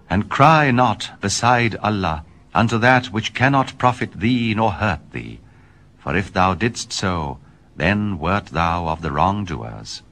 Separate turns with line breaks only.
And cry not beside Allah unto that which cannot profit thee nor hurt thee, for if thou didst so, then wert thou of the wrongdoers.